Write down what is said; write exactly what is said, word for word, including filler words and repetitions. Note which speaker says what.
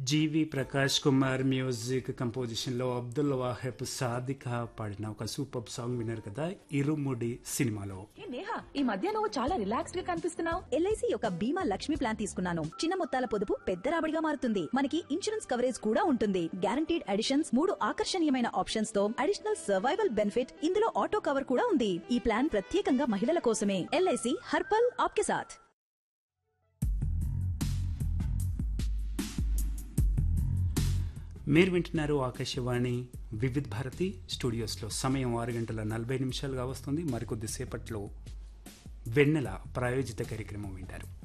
Speaker 1: జీవి Prakash Kumar music కంపోజిషన్లో Abdul Wahab Sadika పాడిన ఒక super song విన్నారు కదా ఇరుముడి సినిమాలో.
Speaker 2: ఏ నేహా, ఈ మధ్య నువ్వు చాలా రిలాక్స్డ్ గా కనిపిస్తున్నావు.
Speaker 3: ఎల్ఐసి యొక్క బీమా లక్ష్మి ప్లాన్ తీసుకున్నాను. చిన్న మొత్తాల పొదుపు పెద్ద రాబడిగా మారుతుంది. మనకి ఇన్సూరెన్స్ కవరేజ్ కూడా ఉంటుంది. గ్యారంటీడ్ అడిషన్స్, మూడు ఆకర్షణీయమైన ఆప్షన్స్ తో అడిషనల్ సర్వైవల్ బెనిఫిట్, ఇందులో ఆటో కవర్ కూడా ఉంది. ఈ ప్లాన్ ప్రత్యేకంగా మహిళల కోసమే. ఎల్ఐసి హర్పల్ ఆప్కే సాథ్.
Speaker 1: మీరు వింటున్నారు ఆకాశవాణి వివిధ్ భారతి స్టూడియోస్లో. సమయం ఆరు గంటల నలభై నిమిషాలుగా వస్తుంది. మరికొద్దిసేపట్లో వెన్నెల ప్రాయోజిత కార్యక్రమం వింటారు.